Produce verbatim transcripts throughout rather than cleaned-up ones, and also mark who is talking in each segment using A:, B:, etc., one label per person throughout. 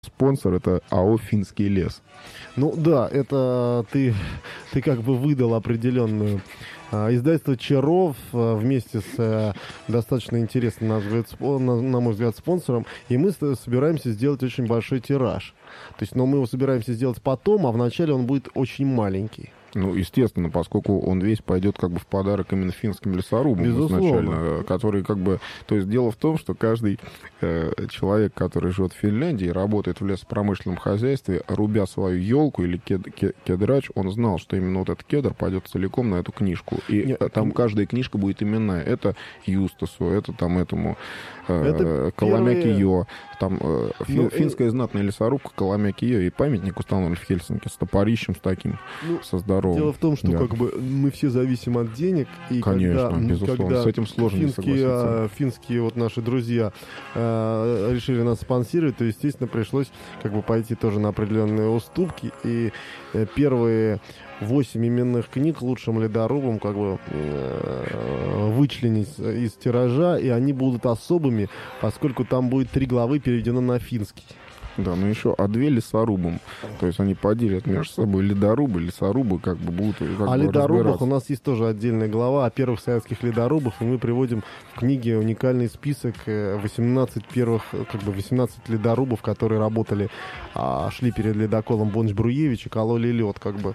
A: Спонсор — это АО «Финский лес».
B: Ну да, это ты, ты как бы выдал определенную. А, издательство «Чаров» а, вместе с а, достаточно интересным, на, взгляд, спо- на, на мой взгляд, спонсором, и мы с- собираемся сделать очень большой тираж. То есть, но мы его собираемся сделать потом, а вначале он будет очень маленький.
A: Ну, естественно, поскольку он весь пойдет как бы в подарок именно финским лесорубам
B: Безусловно.
A: изначально, которые как бы... То есть дело в том, что каждый э, человек, который живет в Финляндии, работает в лесопромышленном хозяйстве, рубя свою елку или кед, кед, кедрач, он знал, что именно вот этот кедр пойдет целиком на эту книжку. И
B: Нет,
A: там каждая книжка будет именная. Это Юстасу, это там этому э,
B: Это
A: Каламяки-Йо, там э, фи,
B: Ну,
A: финская знатная лесорубка Каламяки-Йо, и памятник установлен в Хельсинки с топорищем, с таким,
B: Ну,
A: со здоровым.
B: Дело в том, что
A: Да.
B: как бы мы все зависим от денег, и
A: Конечно,
B: когда,
A: безусловно,
B: когда
A: с этим сложно не
B: финские,
A: согласиться.
B: а, финские вот наши друзья а, решили нас спонсировать, то, естественно, пришлось как бы пойти тоже на определенные уступки, и э, первые восемь именных книг лучшим ледорубам как бы э, вычленить из тиража, и они будут особыми, поскольку там будет три главы переведено на финский.
A: Да, ну еще, а две лесорубам. То есть они поделят между собой ледорубы, лесорубы как бы будут как
B: О
A: бы
B: ледорубах
A: разбираться.
B: у нас есть тоже отдельная глава о первых советских ледорубах, и мы приводим в книге уникальный список э, восемнадцать первых, э, как бы восемнадцать ледорубов, которые работали, а, шли перед ледоколом Бонч-Бруевич и кололи лед, как бы.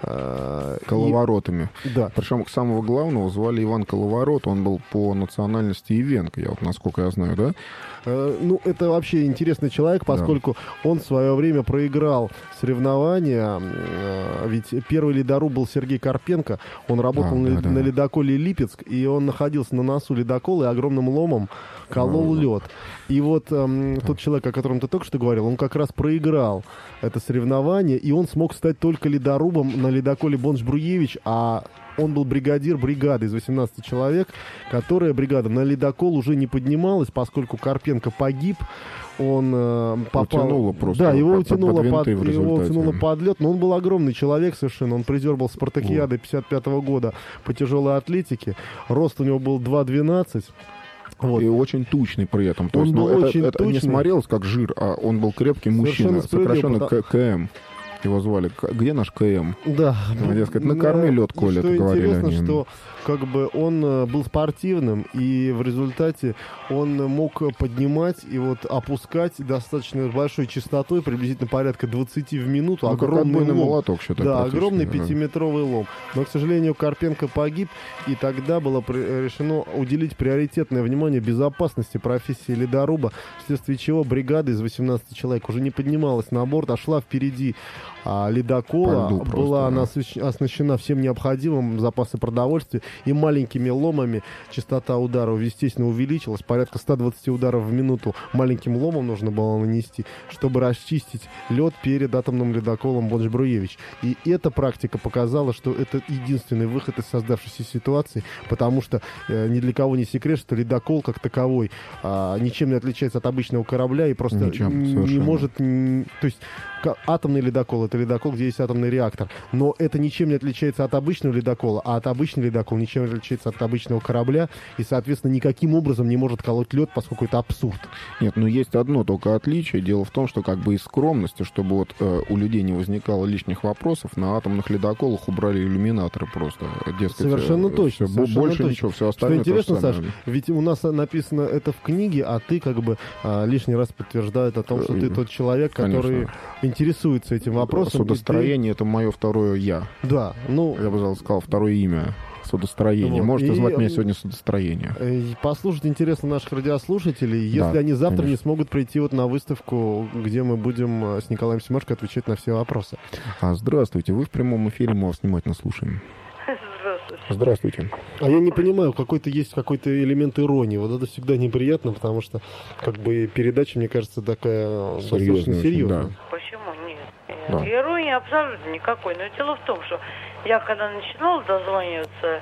B: э,
A: Коловоротами.
B: и- Да.
A: Причем самого главного звали Иван Коловорот, он был по национальности ивенко, я вот насколько я знаю, да?
B: Э, Ну, это вообще интересный человек, поскольку он в свое время проиграл соревнования. э, Ведь первый ледоруб был Сергей Карпенко. Он работал
A: А,
B: на,
A: да, да.
B: на ледоколе Липецк, и он находился на носу ледокола и огромным ломом колол
A: Да, да.
B: лед. И вот эм, тот человек, о котором ты только что говорил, он как раз проиграл это соревнование, и он смог стать только ледорубом на ледоколе Бонч-Бруевич, а он был бригадир бригады из восемнадцати человек, которая бригада на ледокол уже не поднималась, поскольку Карпенко погиб. Он э, попал...
A: Утянуло просто
B: Да, его
A: под- под
B: утянуло
A: винты
B: под,
A: в
B: его
A: результате.
B: утянуло под лед, но он был огромный человек совершенно. Он призер был спартакиады пятьдесят пятого года по тяжелой атлетике. Рост у него был два двенадцать. Вот.
A: И очень тучный при этом. То
B: Он
A: есть,
B: был
A: ну, это,
B: очень
A: это не
B: тучный.
A: смотрелось как жир, а он был крепкий
B: Совершенно
A: мужчина,
B: справедливо,
A: сокращенно
B: потому-
A: К- КМ. Его звали. К- Где наш КМ?
B: Да.
A: Хотел сказать, накорми лед,
B: Ну,
A: Коля,
B: что
A: это говорили
B: интересно,
A: они.
B: что как бы он э, был спортивным, и в результате он мог поднимать и вот опускать достаточно большой частотой, приблизительно порядка двадцати в минуту,
A: Ну, как
B: огромный
A: отбойный
B: лом.
A: молоток, считай,
B: Да,
A: практически,
B: огромный
A: да.
B: пятиметровый лом. Но, к сожалению, Карпенко погиб, и тогда было при- решено уделить приоритетное внимание безопасности профессии ледоруба, вследствие чего бригада из восемнадцати человек уже не поднималась на борт, а шла впереди а, ледокола,
A: По льду просто,
B: была
A: да.
B: она освещ- оснащена всем необходимым, запасы продовольствия, и маленькими ломами частота ударов, естественно, увеличилась, порядка ста двадцати ударов в минуту маленьким ломом нужно было нанести, чтобы расчистить лед перед атомным ледоколом Бонч-Бруевич. И эта практика показала, что это единственный выход из создавшейся ситуации, потому что э, ни для кого не секрет, что ледокол как таковой а, ничем не отличается от обычного корабля и просто
A: Ничем,
B: не
A: совершенно.
B: может... м, То есть ка- атомный ледокол — это ледокол, где есть атомный реактор, но это ничем не отличается от обычного ледокола, а от обычного ледокола ничем не отличается от обычного корабля, и, соответственно, никаким образом не может колоть лед, поскольку это абсурд.
A: Нет, ну есть одно только отличие. Дело в том, что как бы из скромности, чтобы вот э, у людей не возникало лишних вопросов, на атомных ледоколах убрали иллюминаторы просто. Дескать,
B: Совершенно
A: э,
B: точно,
A: всё, бо-
B: совершенно
A: больше
B: точно.
A: ничего, все
B: Что
A: остальное то же
B: интересно,
A: самое.
B: Саш, ведь у нас написано это в книге, а ты как бы а, лишний раз подтверждает о том, что ты тот человек, который
A: Конечно.
B: интересуется этим вопросом. и ты-
A: Судостроение — это мое второе «я».
B: Да, ну,
A: Я бы сказал, второе имя. Судостроение.
B: Вот.
A: Можете
B: И,
A: звать меня
B: м,
A: сегодня судостроение.
B: э, послушать интересно наших радиослушателей, если
A: Да,
B: они завтра
A: конечно.
B: не смогут прийти вот на выставку, где мы будем э, с Николаем Семашко отвечать на все вопросы.
A: А, здравствуйте, вы в прямом эфире, мы вас внимательно слушаем.
C: Здравствуйте.
A: Здравствуйте.
B: А я не понимаю, какой-то есть какой-то элемент иронии. Вот это всегда неприятно, потому что как бы передача, мне кажется, такая э, достаточно
A: Серьезная очень,
B: серьезная.
A: да.
C: Почему нет? Э,
A: Да.
C: Иронии абсолютно никакой. Но дело в том, что я когда начинала дозваниваться,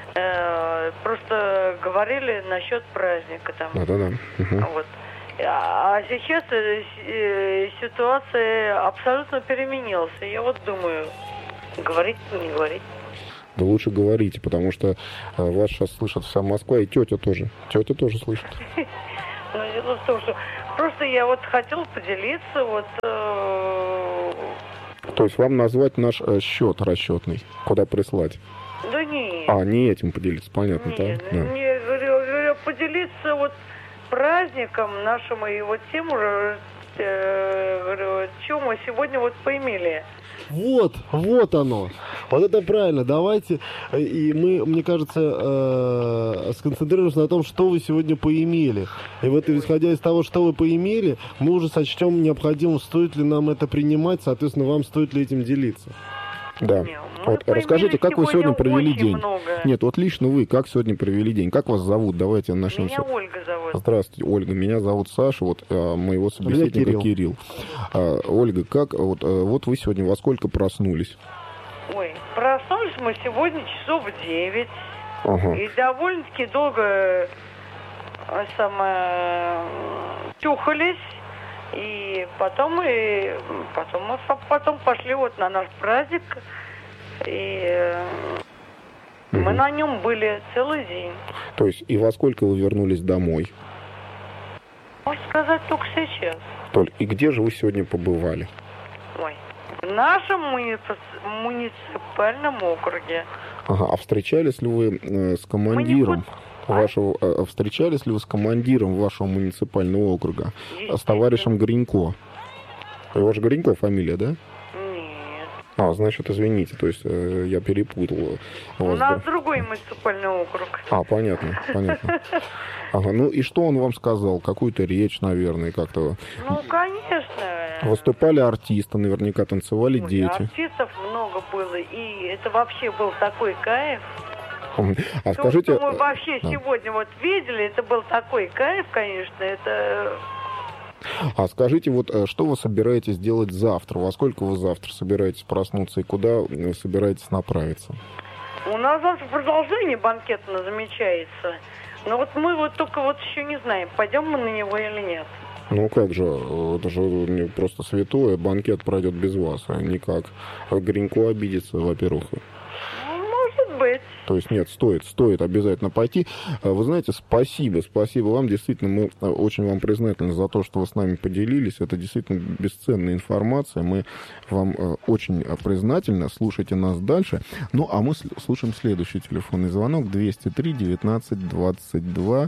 C: э, просто говорили насчет праздника там.
A: Да-да-да. Мгм.
C: Вот. А а сейчас э, с- э, ситуация абсолютно переменилась. И я вот думаю, говорить, не говорить.
A: Да лучше говорите, потому что э, вас сейчас слышит вся Москва, и тетя тоже. Тетя тоже слышит.
C: Но дело в том, что Просто я вот хотела поделиться, вот... Э...
A: То есть вам назвать наш э, счет расчетный, куда прислать?
C: Да нет.
A: А, не этим поделиться, понятно,
C: Нет,
A: да? Да.
C: не, говорю, говорю, поделиться вот праздником нашим, и вот тем уже, э, говорю, что мы сегодня вот поимели.
B: Вот, вот оно. Вот это правильно. Давайте, и мы, мне кажется, э, сконцентрируемся на том, что вы сегодня поимели. И вот, исходя из того, что вы поимели, мы уже сочтем необходимым, стоит ли нам это принимать, соответственно, вам стоит ли этим делиться.
A: Да.
C: Не,
A: Вот расскажите, как вы сегодня провели
C: очень
A: день?
C: много.
A: Нет, вот лично вы, как сегодня провели день? Как вас зовут? Давайте начнем.
C: Меня Ольга зовут.
A: Здравствуйте, Ольга. Меня зовут Саша, вот а, моего собеседника
B: Кирилл.
A: Кирилл. А, Ольга, как вот, а, вот вы сегодня во сколько проснулись?
C: Ой, проснулись мы сегодня часов в девять.
A: Ага.
C: И довольно-таки долго а, самое, тюхались. И потом мы, потом мы потом пошли вот на наш праздник. И э, мы
A: Мгм.
C: на нем были целый день.
A: То есть и во сколько вы вернулись домой?
C: Можно сказать, только сейчас.
A: Толь, и где же вы сегодня побывали?
C: Ой. В нашем муници- муниципальном округе.
A: Ага, а встречались ли вы э, с командиром
C: никуда-
A: вашего, э, встречались ли вы с командиром вашего муниципального округа, а с товарищем Гринько? Его же Гринько фамилия, да?
C: Нет.
A: А, значит, извините, то есть э, я перепутал.
C: У
A: вас.
C: нас другой муниципальный округ.
A: А, понятно, понятно. Ага, ну и что он вам сказал? Какую-то речь, наверное, как-то.
C: Ну, конечно.
A: Выступали артисты, наверняка танцевали
C: Ой,
A: дети.
C: артистов много было, и это вообще был такой кайф.
A: А
C: То,
A: скажите...
C: что мы вообще
A: да.
C: сегодня вот видели, это был такой кайф, конечно, это...
A: А скажите, вот э, что вы собираетесь делать завтра? Во сколько вы завтра собираетесь проснуться и куда вы собираетесь направиться?
C: У нас завтра продолжение банкета намечается. Но вот мы вот только вот еще не знаем, пойдем мы на него или нет.
A: Ну как же, э, это же не просто святое, банкет пройдет без вас, а никак. Гринько обидится, во-первых.
C: Ну, может быть.
A: То есть нет, стоит, стоит обязательно пойти. Вы знаете, спасибо, спасибо вам. Действительно, мы очень вам признательны за то, что вы с нами поделились. Это действительно бесценная информация. Мы вам очень признательны. Слушайте нас дальше. Ну, а мы слушаем следующий телефонный звонок. двести три девятнадцать двадцать два.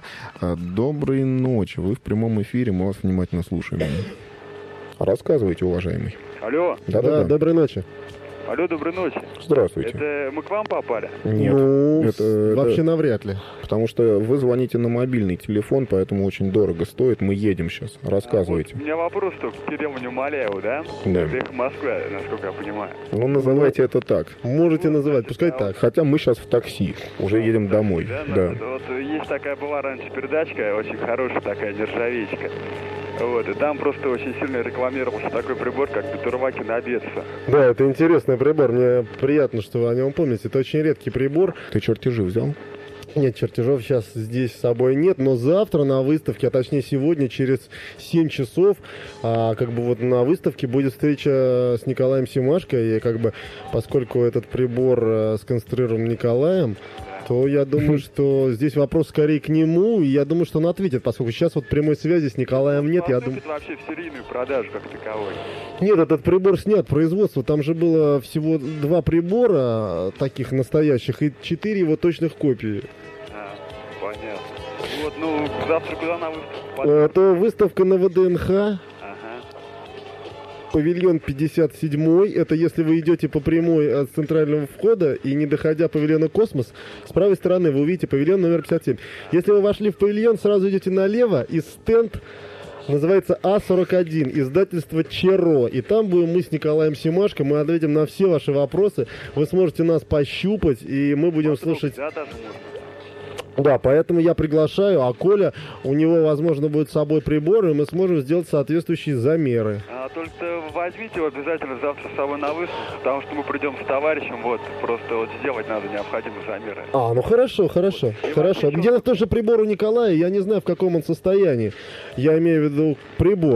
A: Доброй ночи. Вы в прямом эфире. Мы вас внимательно слушаем. Рассказывайте, уважаемый.
D: Алло.
B: Да, доброй ночи.
D: Алло, доброй ночи.
A: Здравствуйте.
D: Это мы к вам попали?
A: Нет.
B: Ну,
A: это- это-
B: вообще навряд ли.
A: Потому что вы звоните на мобильный телефон, поэтому очень дорого стоит. Мы едем сейчас. Рассказывайте.
D: А вот у меня вопрос только к Кириллу Немоляеву, да?
A: Да.
D: Это их Москва, насколько я понимаю.
A: Ну, называйте это так.
B: Можете называть, пускай
D: а
B: так.
A: Хотя мы сейчас в такси. Уже едем домой.
D: Да,
A: Да.
D: ну, вот есть такая была раньше передачка, очень хорошая такая, нержавеечка. Вот, и там просто очень сильно рекламировался такой прибор, как Бетурваки на Бедство.
B: Да, это интересный прибор. Мне приятно, что вы о нем помните. Это очень редкий прибор.
A: Ты чертежи взял?
B: Нет, чертежов сейчас здесь с собой нет, но завтра на выставке, а точнее сегодня через семь часов, а, как бы вот на выставке будет встреча с Николаем Семашко, и как бы поскольку этот прибор а, сконструирован Николаем, то я думаю, что здесь вопрос скорее к нему, и я думаю, что он ответит, поскольку сейчас вот прямой связи с Николаем нет, я думаю...
D: Поступит вообще в серийную продажу как таковой.
B: Нет, этот прибор снят производство. Там же было всего два прибора таких настоящих и четыре его точных копии.
D: А, понятно. Вот, ну, завтра куда на выставку?
B: Это выставка на ВДНХ,
D: Ага.
B: павильон пятьдесят семь. Это если вы идете по прямой от центрального входа и не доходя павильона «Космос», с правой стороны вы увидите павильон номер пятьдесят семь. Если вы вошли в павильон, сразу идете налево, и стенд называется А сорок один, издательство ЧЕРО. И там будем мы с Николаем Семашко, мы ответим на все ваши вопросы. Вы сможете нас пощупать, и мы будем слушать...
D: Да, даже можно.
B: Да, поэтому я приглашаю, а Коля, у него, возможно, будет с собой прибор, и мы сможем сделать соответствующие замеры.
D: А, только возьмите его обязательно завтра с собой на выставку, потому что мы придем с товарищем, вот, просто вот сделать надо необходимые замеры.
B: А, ну хорошо, хорошо, хорошо. Дело в том, что прибор у Николая, я не знаю, в каком он состоянии. Я имею в виду прибор.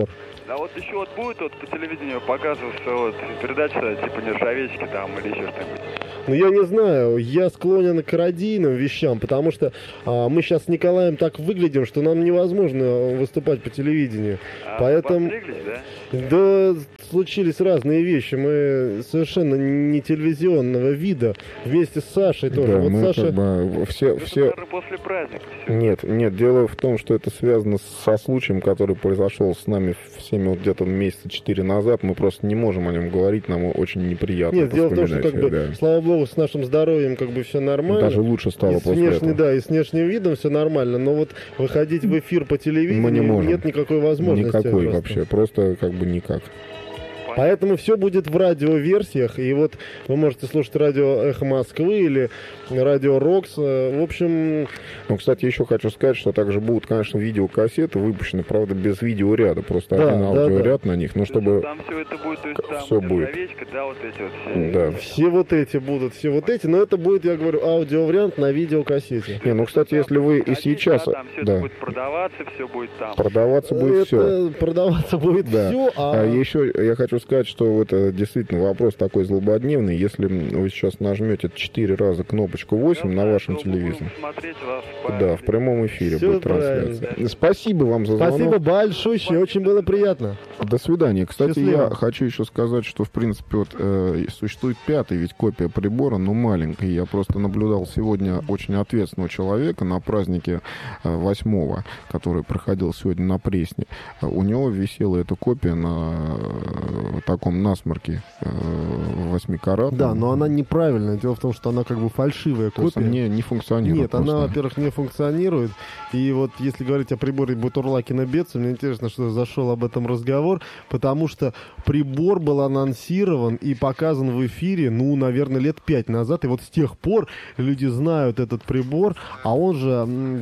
D: А вот еще вот будет вот по телевидению показываться вот передача типа нержавейки там или еще что-нибудь?
B: Ну, я не знаю, я склонен к радийным вещам, потому что а, мы сейчас с Николаем так выглядим, что нам невозможно выступать по телевидению.
D: А,
B: Поэтому...
D: да?
B: Да, случились разные вещи. Мы совершенно не телевизионного вида. Вместе с Сашей тоже.
A: Да,
B: вот
A: мы
B: Саша...
A: как бы все...
D: Это,
A: все...
D: наверное, после праздника. Все.
A: Нет, нет, дело в том, что это связано со случаем, который произошел с нами всеми вот где-то месяца четыре назад. Мы просто не можем о нем говорить, нам очень неприятно.
B: Нет, дело в том, что, как бы,
A: да.
B: слава богу, с нашим здоровьем как бы все нормально.
A: Даже лучше стало
B: и с
A: после
B: внешне,
A: этого.
B: Да, и с внешним видом все нормально. Но вот выходить в эфир по телевидению
A: Мы не можем.
B: нет никакой возможности.
A: Никакой
B: просто.
A: вообще, просто как бы никак.
B: Поэтому все будет в радиоверсиях. И вот вы можете слушать радио «Эхо Москвы» или радио «Рокс». В общем...
A: Ну, кстати, еще хочу сказать, что также будут, конечно, видеокассеты выпущены, правда, без видеоряда. Просто
B: да,
A: один
B: да,
A: аудиоряд
B: да.
A: на них. Ну, чтобы...
D: Там все это будет, то есть там
A: Все будет.
D: да, вот эти вот все.
A: Да.
B: Все вот эти будут, все вот эти. Но это будет, я говорю, аудиовариант на видеокассете.
A: Не, ну, кстати, если вы и сейчас...
D: Да, там все
A: да.
D: это будет продаваться, все будет там.
A: Продаваться будет
B: Это
A: все.
B: продаваться будет
A: Да.
B: все, а...
A: А еще я хочу сказать, что это действительно вопрос такой злободневный. Если вы сейчас нажмете четыре раза кнопочку восемь на вашем телевизоре. Да, в прямом эфире
B: Всё
A: будет трансляция.
D: правильно.
A: Спасибо вам за звонок.
B: Спасибо большое, очень было приятно.
A: До свидания. Кстати,
B: Счастливо.
A: я хочу еще сказать, что, в принципе, вот э, существует пятая ведь копия прибора, но маленькая. Я просто наблюдал сегодня очень ответственного человека на празднике э, восьмого, который проходил сегодня на Пресне. Э, у него висела эта копия на э, таком насморке э, восьмикаратном.
B: Да, но она неправильная. Дело в том, что она как бы фальшивая
A: То есть
B: копия.
A: не, не функционирует.
B: Нет,
A: просто.
B: она, во-первых, не функционирует. И вот если говорить о приборе Бутурлакина Бетса, мне интересно, что зашел об этом разговор, потому что прибор был анонсирован и показан в эфире, ну, наверное, лет пять назад. И вот с тех пор люди знают этот прибор, а он же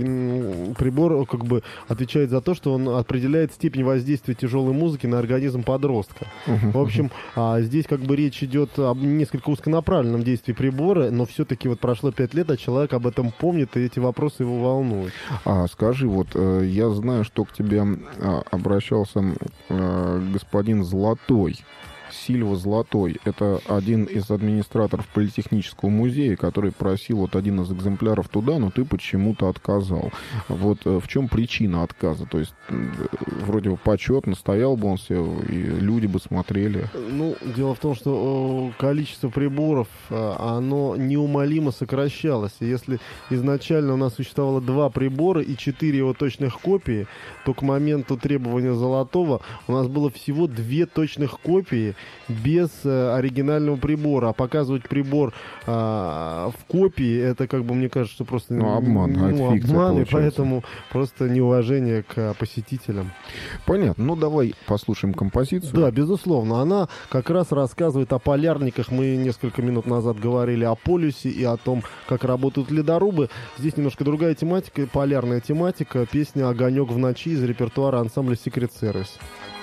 B: м, прибор как бы отвечает за то, что он определяет степень воздействия тяжелой музыки на организм подростка. В общем, а, здесь как бы речь идет об несколько узконаправленном действии прибора, но все-таки вот прошло пять лет, а человек об этом помнит, и эти вопросы его волнуют.
A: А скажи, вот э, я знаю, что к тебе э, обращался э, господин Золотой. Сильва Золотой. Это один из администраторов Политехнического музея, который просил вот один из экземпляров туда, но ты почему-то отказал. Вот э, в чем причина отказа? То есть э, вроде бы почетно, стоял бы он все, и люди бы смотрели.
B: Ну, дело в том, что э, количество приборов, э, оно неумолимо сокращалось. И если изначально у нас существовало два прибора и четыре его точных копии, то к моменту требования Золотого у нас было всего две точных копии без э, оригинального прибора. А показывать прибор э, в копии, это, как бы, мне кажется, просто
A: Ну, обман, а
B: ну,
A: это фикция
B: обман, и
A: получается.
B: поэтому просто неуважение к э, посетителям.
A: Понятно. Ну, давай послушаем композицию.
B: Да, безусловно. Она как раз рассказывает о полярниках. Мы несколько минут назад говорили о полюсе и о том, как работают ледорубы. Здесь немножко другая тематика, полярная тематика. Песня «Огонек в ночи» из репертуара ансамбля Secret Service.